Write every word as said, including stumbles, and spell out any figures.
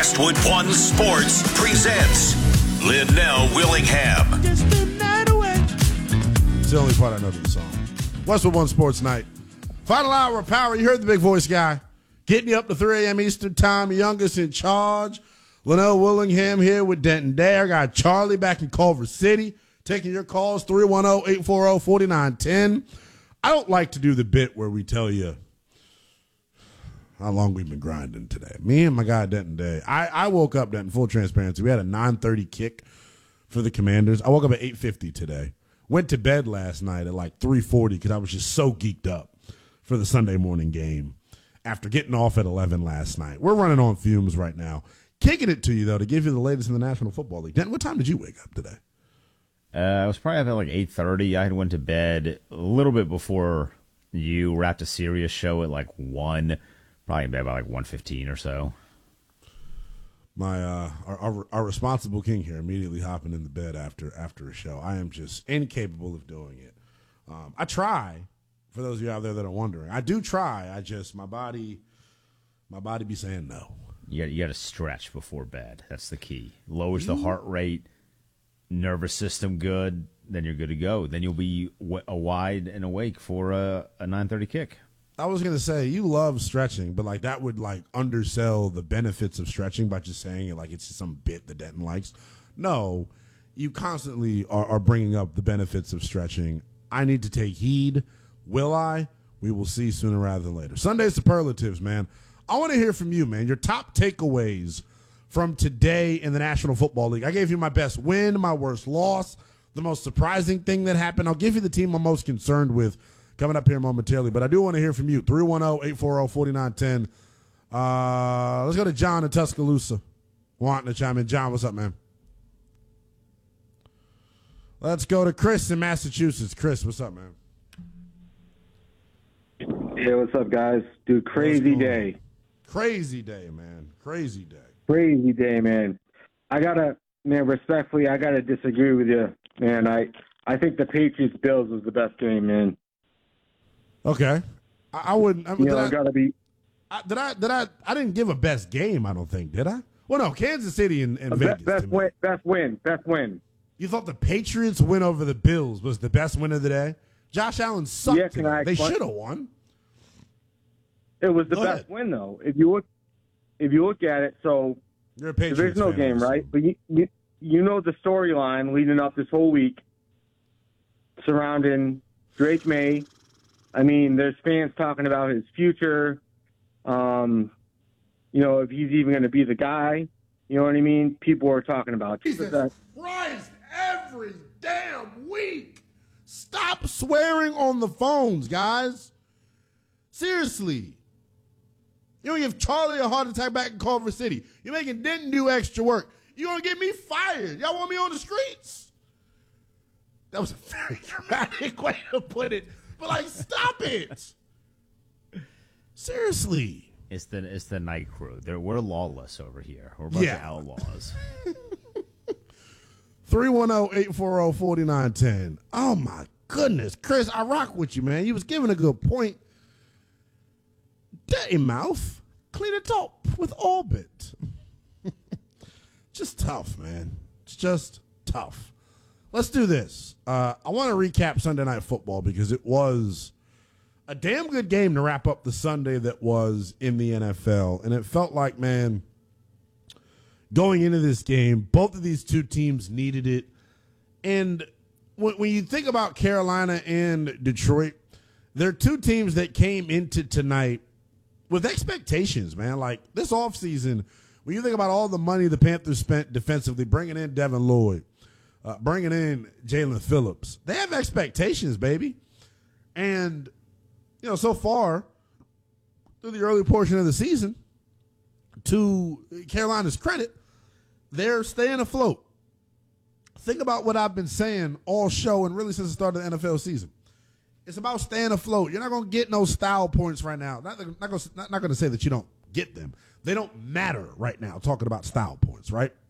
Westwood One Sports presents Linnell Willingham. It's the only part I know of the song. Westwood One Sports Night. Final hour of power. You heard the big voice guy. Getting you up to three a.m. Eastern time. Youngest in charge. Linnell Willingham here with Denton Day. I got Charlie back in Culver City. Taking your calls, three one zero, eight four zero, four nine one zero. I don't like to do the bit where we tell you how long we've been grinding today. Me and my guy Denton Day. I, I woke up, Denton, full transparency. We had a nine thirty kick for the Commanders. I woke up at eight fifty today. Went to bed last night at like three forty because I was just so geeked up for the Sunday morning game after getting off at eleven last night. We're running on fumes right now. Kicking it to you, though, to give you the latest in the National Football League. Denton, what time did you wake up today? Uh, I was probably up at like eight thirty. I had went to bed a little bit before you wrapped a serious show at like one. Probably in bed by like one fifteen or so. My uh, our, our our responsible king here immediately hopping in the bed after after a show. I am just incapable of doing it. Um, I try. For those of you out there that are wondering, I do try. I just my body, my body be saying no. You got you got to stretch before bed. That's the key. Lowers the heart rate, nervous system good. Then you're good to go. Then you'll be w- a wide and awake for a, a nine thirty kick. I was going to say, you love stretching, but like that would like undersell the benefits of stretching by just saying it like it's just some bit that Denton likes. No, you constantly are, are bringing up the benefits of stretching. I need to take heed. Will I? We will see sooner rather than later. Sunday superlatives, man. I want to hear from you, man. Your top takeaways from today in the National Football League. I gave you my best win, my worst loss, the most surprising thing that happened. I'll give you the team I'm most concerned with coming up here momentarily, but I do want to hear from you. three one zero, eight four zero, four nine one zero. Uh, let's go to John in Tuscaloosa. Wanting to chime in. John, what's up, man? Let's go to Chris in Massachusetts. Chris, what's up, man? Yeah, what's up, guys? Dude, crazy day. Crazy day, man. Crazy day. Crazy day, man. I got to, man, respectfully, I got to disagree with you, man. I, I think the Patriots-Bills was the best game, man. Okay, I, I wouldn't. I, you know, I, I gotta be. I, did I? Did I? I didn't give a best game. I don't think. Did I? Well, no. Kansas City and, and Vegas. Best win. Best win. Best win. You thought the Patriots win over the Bills was the best win of the day? Josh Allen sucked. Yeah, can I they should have won. It was the Go best ahead. win, though. If you look, if you look at it, so You're a Patriots there's no fan, game, right? But you, you, you know the storyline leading up this whole week surrounding Drake May. I mean, there's fans talking about his future. Um, you know, if he's even going to be the guy. You know what I mean? People are talking about Jesus that. Christ! Every damn week, stop swearing on the phones, guys. Seriously. You don't give Charlie a heart attack back in Culver City. You're making Denton do extra work. You're going to get me fired. Y'all want me on the streets? That was a very dramatic way to put it. But, like, stop it. Seriously. It's the it's the night crew. They're, we're lawless over here. We're a bunch Yeah. of outlaws. three one zero, eight four zero, four nine one zero. Oh, my goodness. Chris, I rock with you, man. You was giving a good point. Dirty mouth. Clean it up with Orbit. Just tough, man. It's just tough. Let's do this. Uh, I want to recap Sunday Night Football because it was a damn good game to wrap up the Sunday that was in the N F L. And it felt like, man, going into this game, both of these two teams needed it. And when, when you think about Carolina and Detroit, they're two teams that came into tonight with expectations, man. Like this offseason, when you think about all the money the Panthers spent defensively, bringing in Devin Lloyd, uh, bringing in Jalen Phillips, they have expectations, baby. And, you know, so far, through the early portion of the season, to Carolina's credit, they're staying afloat. Think about what I've been saying all show and really since the start of the N F L season. It's about staying afloat. You're not going to get no style points right now. Not, not, not, not going to say that you don't get them. They don't matter right now, talking about style points, right?